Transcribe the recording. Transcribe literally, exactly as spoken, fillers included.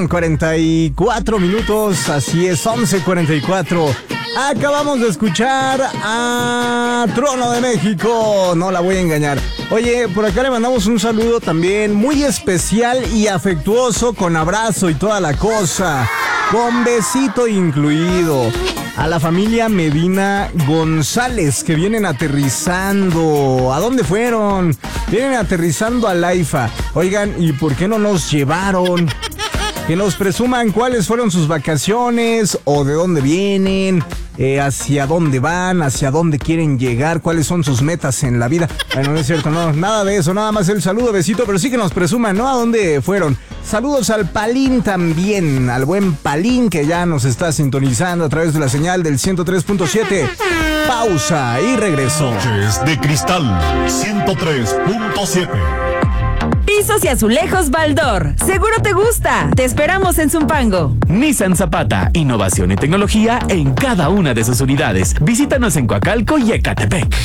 cuarenta y cuatro minutos, así es, once cuarenta y cuatro. Acabamos de escuchar a Trono de México, no la voy a engañar. Oye, por acá le mandamos un saludo también muy especial y afectuoso, con abrazo y toda la cosa, con besito incluido, a la familia Medina González, que vienen aterrizando. ¿A dónde fueron? Vienen aterrizando a Laifa. Oigan, ¿y por qué no nos llevaron? Que nos presuman cuáles fueron sus vacaciones o de dónde vienen, eh, hacia dónde van, hacia dónde quieren llegar, cuáles son sus metas en la vida. Bueno, no es cierto, no, nada de eso, nada más el saludo, besito, pero sí que nos presuman, ¿no? ¿A dónde fueron? Saludos al Palín también, al buen Palín que ya nos está sintonizando a través de la señal del ciento tres punto siete. Pausa y regreso. Noches de Cristal ciento tres punto siete. Pisos y azulejos Baldor. Seguro te gusta. Te esperamos en Zumpango. Nissan Zapata. Innovación y tecnología en cada una de sus unidades. Visítanos en Coacalco y Ecatepec.